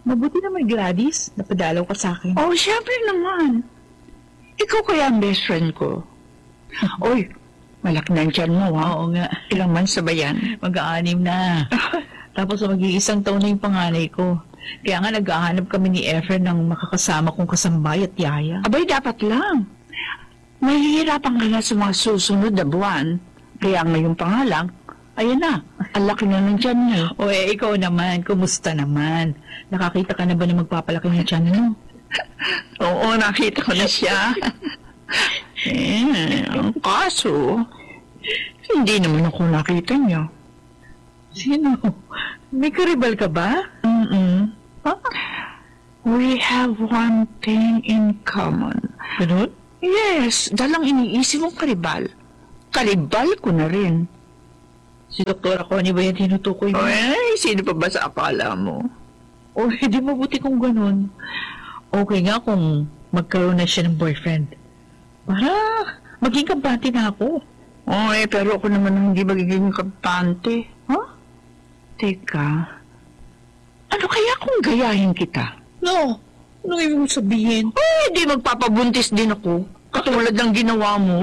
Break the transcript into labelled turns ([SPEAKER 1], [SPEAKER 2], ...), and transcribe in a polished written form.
[SPEAKER 1] Mabuti naman, Gladys. Napadalaw ka sa akin.
[SPEAKER 2] Oh, syempre naman. Ikaw kaya ang best friend ko. Oy, malaki na ang tiyan mo, ha?
[SPEAKER 1] Oo nga.
[SPEAKER 2] Ilang months na ba yan?
[SPEAKER 1] Mag-aanim na. Tapos mag-iisang taon na yung panganay ko. Kaya nga nag-ahanap kami ni Efren ng makakasama kong kasambay at yaya.
[SPEAKER 2] Abay, dapat lang. Mahihirapan ka na sa mga susunod na buwan. Kaya ngayon pa nga lang, ayan na, ang laki na ng tiyan mo.
[SPEAKER 1] O ikaw naman, kumusta naman? Nakakita ka na ba na magpapalaki ng tiyan mo?
[SPEAKER 2] Oo, nakita ko na siya. Ang kaso, hindi naman ako nakita niya.
[SPEAKER 1] Sino? May karibal ka ba?
[SPEAKER 2] Huh? We have one thing in common.
[SPEAKER 1] Ganun?
[SPEAKER 2] Yes, dalang iniisip mong karibal. Karibal ko na rin.
[SPEAKER 1] Si Dr. Connie ba yan tinutukoy mo?
[SPEAKER 2] Ay, sino pa ba sa akala mo?
[SPEAKER 1] O, hindi mabuti kung ganun. Okay nga kung magkaroon na siya ng boyfriend. Para maging kampante na ako.
[SPEAKER 2] Ay, pero ako naman ang hindi magiging kampante. Huh? Teka, ano kaya kung gayahin kita?
[SPEAKER 1] No, anong ibig mong sabihin?
[SPEAKER 2] Ay, di magpapabuntis din ako. Katulad ng ginawa mo.